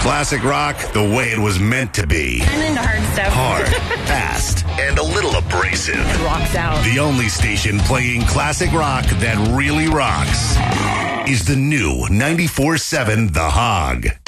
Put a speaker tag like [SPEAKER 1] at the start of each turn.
[SPEAKER 1] Classic rock the way it was meant to be.
[SPEAKER 2] I'm into hard stuff.
[SPEAKER 1] Hard, fast, and a little abrasive.
[SPEAKER 2] It rocks out.
[SPEAKER 1] The only station playing classic rock that really rocks is the new 94.7 The Hog.